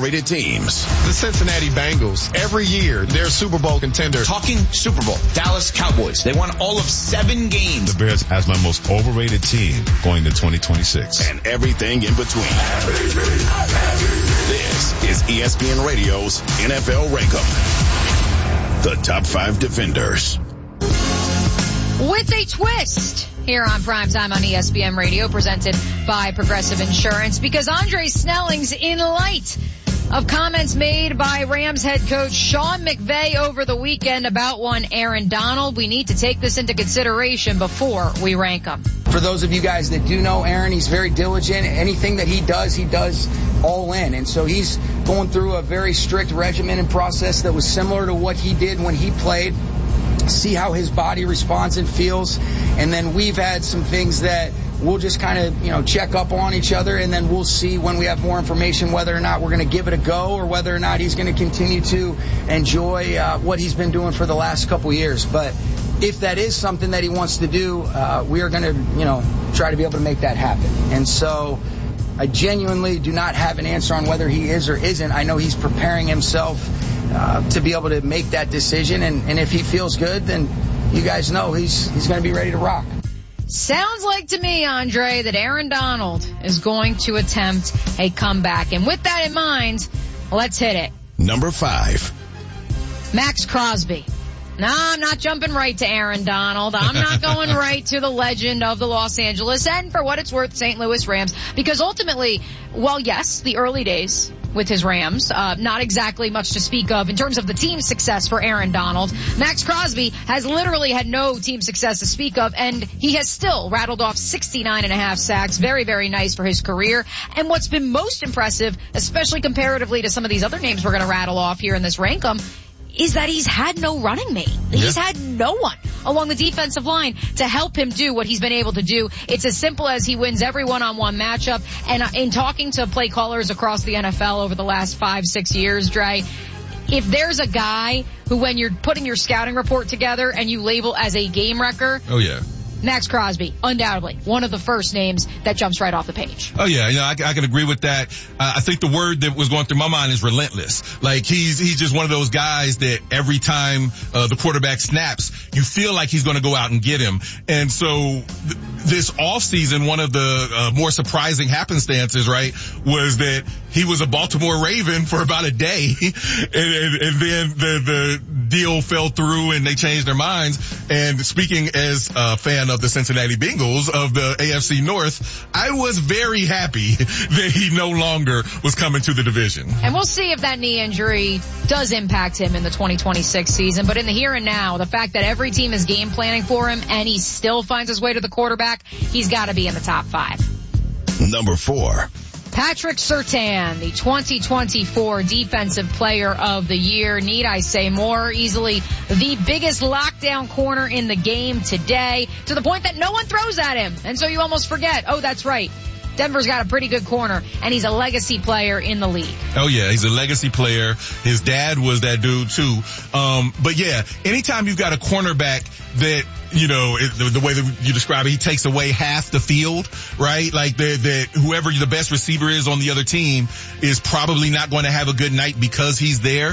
overrated teams. The Cincinnati Bengals, every year, they're Super Bowl contenders. Talking Super Bowl, Dallas Cowboys. They won all of 7 games. The Bears as my most overrated team going to 2026. And everything in between. This is ESPN Radio's NFL Rankum. The top 5 defenders. With a twist here on Primetime on ESPN Radio, presented by Progressive Insurance, because Andre Snelling's in light of comments made by Rams head coach Sean McVay over the weekend about one Aaron Donald. We need to take this into consideration before we rank him. For those of you guys that do know Aaron, he's very diligent. Anything that he does all in. And so he's going through a very strict regimen and process that was similar to what he did when he played. See how his body responds and feels. And then we've had some things that we'll just kind of, check up on each other, and then we'll see when we have more information whether or not we're going to give it a go or whether or not he's going to continue to enjoy what he's been doing for the last couple years. But if that is something that he wants to do, we are going to, try to be able to make that happen. And so I genuinely do not have an answer on whether he is or isn't. I know he's preparing himself to be able to make that decision, and if he feels good, then you guys know he's going to be ready to rock. Sounds like to me, Andre, that Aaron Donald is going to attempt a comeback. And with that in mind, let's hit it. Number 5. Max Crosby. No, I'm not jumping right to Aaron Donald. I'm not going right to the legend of the Los Angeles and, for what it's worth, St. Louis Rams. Because ultimately, well, yes, the early days with his Rams, not exactly much to speak of in terms of the team success for Aaron Donald. Max Crosby has literally had no team success to speak of, and he has still rattled off 69.5 sacks. Very, very nice for his career. And what's been most impressive, especially comparatively to some of these other names we're going to rattle off here in this Rankum, is that he's had no running mate. He's had no one along the defensive line to help him do what he's been able to do. It's as simple as he wins every one-on-one matchup. And in talking to play callers across the NFL over the last 5-6 years, Dre, if there's a guy who, when you're putting your scouting report together and you label as a game wrecker, oh yeah, Max Crosby, undoubtedly one of the first names that jumps right off the page. Oh yeah, I can agree with that. I think the word that was going through my mind is relentless. Like he's just one of those guys that every time the quarterback snaps, you feel like he's going to go out and get him. And so this off season, one of the more surprising happenstances, right, was that he was a Baltimore Raven for about a day, and then the deal fell through and they changed their minds. And speaking as a fan of the Cincinnati Bengals of the AFC North, I was very happy that he no longer was coming to the division. And we'll see if that knee injury does impact him in the 2026 season. But in the here and now, the fact that every team is game planning for him and he still finds his way to the quarterback, he's got to be in the top 5. Number 4. Patrick Surtain, the 2024 Defensive Player of the Year. Need I say more? Easily the biggest lockdown corner in the game today, to the point that no one throws at him. And so you almost forget, oh, that's right, Denver's got a pretty good corner, and he's a legacy player in the league. Oh yeah, he's a legacy player. His dad was that dude too. But yeah, anytime you've got a cornerback that, the way that you describe it, he takes away half the field, right? Like that whoever the best receiver is on the other team is probably not going to have a good night because he's there.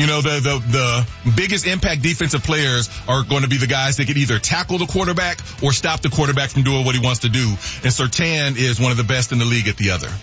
The biggest impact defensive players are going to be the guys that can either tackle the quarterback or stop the quarterback from doing what he wants to do. And Surtain is one of the best in the league at the other.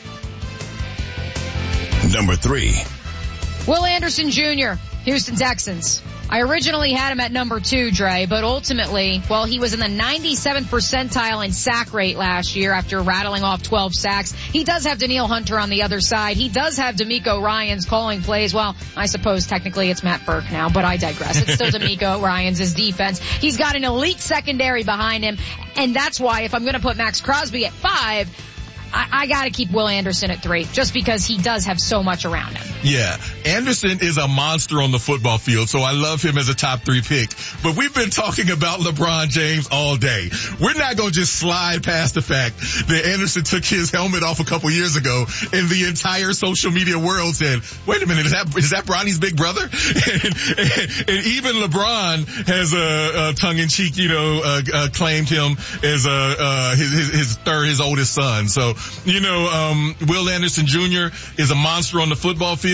Number 3. Will Anderson Jr., Houston Texans. I originally had him at number 2, Dre, but ultimately, well, he was in the 97th percentile in sack rate last year after rattling off 12 sacks. He does have Danielle Hunter on the other side. He does have D'Amico Ryans calling plays. Well, I suppose technically it's Matt Burke now, but I digress. It's still D'Amico Ryans' defense. He's got an elite secondary behind him, and that's why if I'm going to put Max Crosby at 5, I got to keep Will Anderson at 3, just because he does have so much around him. Yeah, Anderson is a monster on the football field, so I love him as a top 3 pick. But we've been talking about LeBron James all day. We're not going to just slide past the fact that Anderson took his helmet off a couple years ago, and the entire social media world said, wait a minute, is that Bronny's big brother? and even LeBron has a tongue-in-cheek, claimed him as his oldest son. So, Will Anderson Jr. is a monster on the football field.